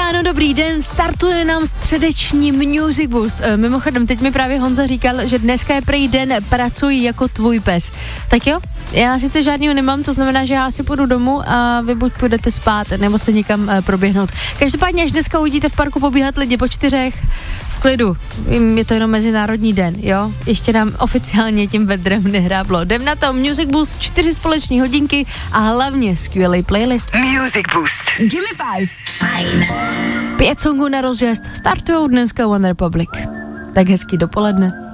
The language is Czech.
ráno, dobrý den, startuje nám středeční Music Boost. Mimochodem, teď mi právě Honza říkal, že dneska je prý den pracuj jako tvůj pes. Tak jo, já sice žádnýho nemám, to znamená, že já asi půjdu domů a vy buď půjdete spát, nebo se někam proběhnout. Každopádně, až dneska uvidíte v parku pobíhat lidi po 4, v klidu, je to jenom mezinárodní den, jo? Ještě nám oficiálně tím vedrem nehráblo. Jdem na to, Music Boost, 4 společní hodinky a hlavně skvělý playlist. Music Boost. Give me 5. Fajn. 5 songů na rozjezd startujou dneska One Republic. Tak hezký dopoledne.